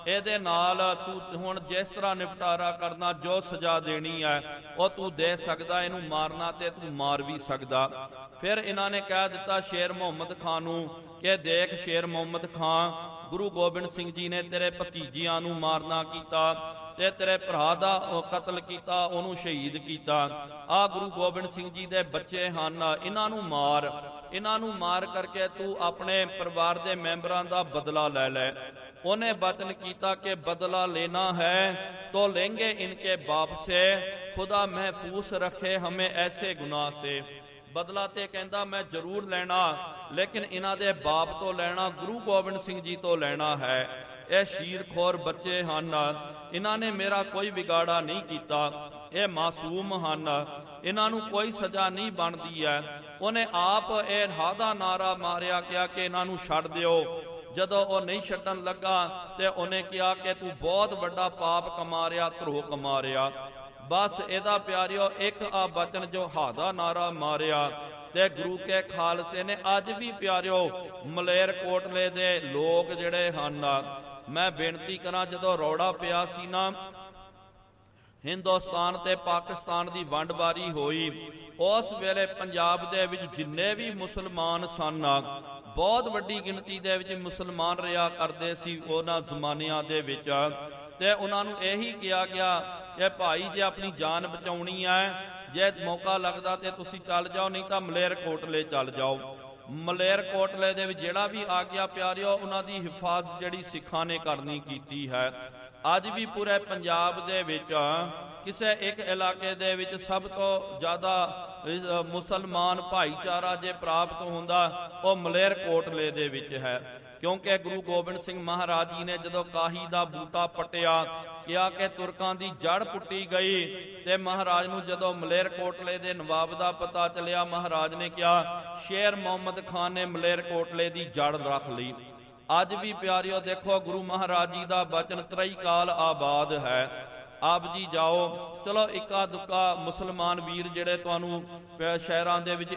ਇਹਦੇ ਨਾਲ ਤੂੰ ਹੁਣ ਜਿਸ ਤਰ੍ਹਾਂ ਨਿਪਟਾਰਾ ਕਰਨਾ, ਜੋ ਸਜ਼ਾ ਦੇਣੀ ਹੈ ਉਹ ਤੂੰ ਦੇ ਸਕਦਾ, ਇਹਨੂੰ ਮਾਰਨਾ ਤੇ ਤੂੰ ਮਾਰ ਵੀ ਸਕਦਾ। ਫਿਰ ਇਹਨਾਂ ਨੇ ਕਹਿ ਦਿੱਤਾ ਸ਼ੇਰ ਮੁਹੰਮਦ ਖਾਨ ਨੂੰ ਕਿ ਦੇਖ ਸ਼ੇਰ ਮੁਹੰਮਦ ਖਾਨ, ਗੁਰੂ ਗੋਬਿੰਦ ਸਿੰਘ ਜੀ ਨੇ ਤੇਰੇ ਭਤੀਜਿਆਂ ਨੂੰ ਮਾਰਨਾ ਕੀਤਾ ਤੇ ਤੇਰੇ ਭਰਾ ਦਾ ਕਤਲ ਕੀਤਾ, ਉਹਨੂੰ ਸ਼ਹੀਦ ਕੀਤਾ। ਆ ਗੁਰੂ ਗੋਬਿੰਦ ਸਿੰਘ ਜੀ ਦੇ ਬੱਚੇ ਹਨ, ਇਹਨਾਂ ਨੂੰ ਮਾਰ, ਇਹਨਾਂ ਨੂੰ ਮਾਰ ਕਰਕੇ ਤੂੰ ਆਪਣੇ ਪਰਿਵਾਰ ਦੇ ਮੈਂਬਰਾਂ ਦਾ ਬਦਲਾ ਲੈ ਲੈ। ਉਹਨੇ वचन किया कि बदला लेना है तो लेंगे इनके बाप से, खुदा महफूज रखे हमें ऐसे गुनाह से। बदला ते कहंदा मैं जरूर लेना, लेकिन इन्हां दे बाप तो लेना, गुरु गोबिंद सिंह जी तो लेना है। ये शीरखोर बच्चे हन, इन्हां ने मेरा कोई बिगाड़ा नहीं किया, ये मासूम हन, इन्हां नूं कोई सज़ा नहीं बनती है। उन्हें आप ये हादा नारा मारिया क्या कि इन्हां नूं छड्ड दिओ। ਜਦੋਂ ਉਹ ਨਹੀਂ ਛੱਡਣ ਲੱਗਾ ਤੇ ਉਹਨੇ ਕਿਹਾ ਕਿ ਤੂੰ ਬਹੁਤ ਵੱਡਾ ਪਾਪ ਕਮਾ ਰਿਆ, ਧਰੋਹ ਕਮਾ ਰਿਆ। ਬਸ ਇਹਦਾ ਪਿਆਰਿਓ ਇੱਕ ਆ ਬਚਨ ਜੋ ਹਾਦਾ ਨਾਰਾ ਮਾਰਿਆ ਤੇ ਗੁਰੂ ਕੇ ਖਾਲਸੇ ਨੇ ਅੱਜ ਵੀ ਪਿਆਰਿਓ ਮਲੇਰਕੋਟਲੇ ਦੇ ਲੋਕ ਜਿਹੜੇ ਹਨ, ਮੈਂ ਬੇਨਤੀ ਕਰਾਂ ਜਦੋਂ ਰੌਲਾ ਪਿਆ ਸੀ ਨਾ हिंदुस्तान ते पाकिस्तान की वंड वारी होई, उस वेले पंजाब दे विच जिन्ने भी मुसलमान सन, बहुत वड्डी गिनती दे विच मुसलमान रहा करते सी उन्हां ज़मानियां दे विच। ते उन्हां नूं यही कहा गया कि भाई जे अपनी जान बचाउणी है, जे मौका लगदा ते तुसीं चल जाओ, नहीं तां मलेरकोटले चल जाओ। मलेरकोटले दे विच जिहड़ा भी आ गया प्यारिओ, उन्हां दी हिफाजत जिहड़ी सिखां ने करनी कीती है। ਅੱਜ ਵੀ ਪੂਰੇ ਪੰਜਾਬ ਦੇ ਵਿੱਚ ਕਿਸੇ ਇੱਕ ਇਲਾਕੇ ਦੇ ਵਿੱਚ ਸਭ ਤੋਂ ਜ਼ਿਆਦਾ ਮੁਸਲਮਾਨ ਭਾਈਚਾਰਾ ਜੇ ਪ੍ਰਾਪਤ ਹੁੰਦਾ ਉਹ ਮਲੇਰਕੋਟਲੇ ਦੇ ਵਿੱਚ ਹੈ, ਕਿਉਂਕਿ ਗੁਰੂ ਗੋਬਿੰਦ ਸਿੰਘ ਮਹਾਰਾਜ ਜੀ ਨੇ ਜਦੋਂ ਕਾਹੀ ਦਾ ਬੂਟਾ ਪੱਟਿਆ, ਕਿਹਾ ਕਿ ਤੁਰਕਾਂ ਦੀ ਜੜ ਪੁੱਟੀ ਗਈ, ਤੇ ਮਹਾਰਾਜ ਨੂੰ ਜਦੋਂ ਮਲੇਰਕੋਟਲੇ ਦੇ ਨਵਾਬ ਦਾ ਪਤਾ ਚੱਲਿਆ, ਮਹਾਰਾਜ ਨੇ ਕਿਹਾ ਸ਼ੇਰ ਮੁਹੰਮਦ ਖਾਨ ਨੇ ਮਲੇਰਕੋਟਲੇ ਦੀ ਜੜ ਰੱਖ ਲਈ। ਅੱਜ ਵੀ ਪਿਆਰਿਓ ਦੇਖੋ ਗੁਰੂ ਮਹਾਰਾਜ ਜੀ ਦਾ ਬਚਨ ਤ੍ਰਈ ਕਾਲ ਆਬਾਦ ਹੈ। ਆਪ ਜੀ ਜਾਓ, ਚਲੋ ਇੱਕਾ ਦੁੱਕਾ ਮੁਸਲਮਾਨ ਵੀਰ ਜਿਹੜੇ ਤੁਹਾਨੂੰ ਸ਼ਹਿਰਾਂ ਦੇ ਵਿੱਚ